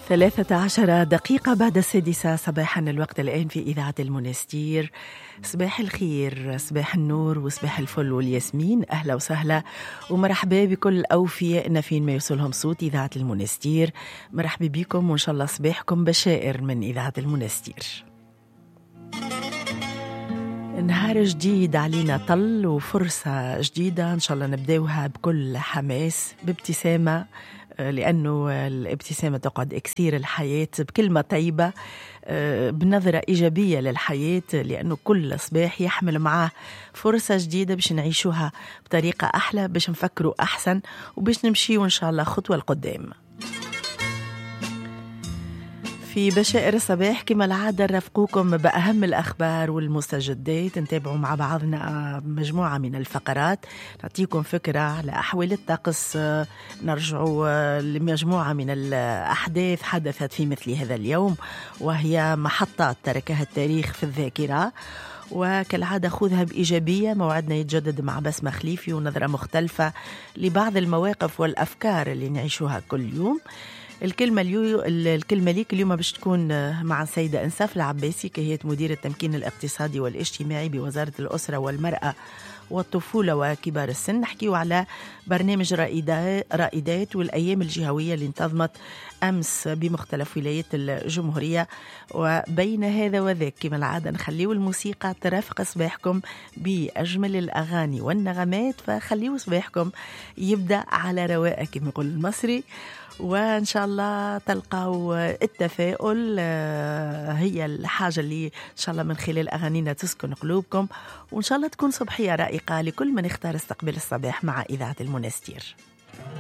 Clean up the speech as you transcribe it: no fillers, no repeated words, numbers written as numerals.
13 دقيقة بعد 6 صباحا، الوقت الآن في إذاعة المنستير. صباح الخير، صباح النور وصباح الفل والياسمين. أهلا وسهلا ومرحبا بكل أوفيائنا فين ما يوصلهم صوت إذاعة المنستير. مرحبا بكم وإن شاء الله صباحكم بشائر من إذاعة المنستير. نهار جديد علينا طل وفرصة جديدة إن شاء الله نبداوها بكل حماس، بابتسامة، لأنه الابتسامة تقعد إكسير الحياة، بكلمة طيبة، بنظرة إيجابية للحياة، لأنه كل صباح يحمل معاه فرصة جديدة باش نعيشوها بطريقة أحلى، باش نفكروا أحسن وباش نمشيوا إن شاء الله خطوة لقدام. في بشائر الصباح كما العادة نرافقوكم بأهم الأخبار والمستجدات، نتابعوا مع بعضنا مجموعة من الفقرات، نعطيكم فكرة على أحوال الطقس، نرجعوا لمجموعة من الأحداث حدثت في مثل هذا اليوم وهي محطات تركها التاريخ في الذاكرة، وكالعادة خذها بإيجابية. موعدنا يتجدد مع بسمة خليفي ونظرة مختلفة لبعض المواقف والأفكار اللي نعيشوها كل يوم. الكلمة ليك اليوم باش تكون مع السيدة إنصاف العباسي، كهية مدير التمكين الاقتصادي والاجتماعي بوزارة الأسرة والمرأة والطفولة وكبار السن. نحكيو على برنامج رائدات والأيام الجهوية اللي انتظمت أمس بمختلف ولايات الجمهورية. وبين هذا وذاك كما العادة نخليو الموسيقى ترافق صباحكم بأجمل الأغاني والنغمات، فخليو صباحكم يبدأ على رواقة كما يقول المصري، وإن شاء الله تلقاو التفاؤل، هي الحاجة اللي إن شاء الله من خلال أغانينا تسكن قلوبكم، وإن شاء الله تكون صبحية رائقة لكل من اختار استقبال الصباح مع إذاعة المنستير.